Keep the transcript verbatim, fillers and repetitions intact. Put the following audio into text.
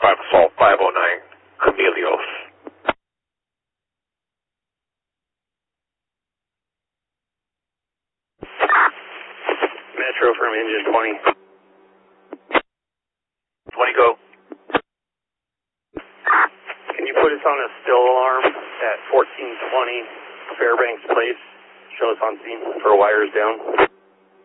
five Assault five oh nine, Cornelius. Metro from engine twenty. twenty go. Can you put us on a still alarm at fourteen twenty Fairbanks Place? Show us on scene for wires down.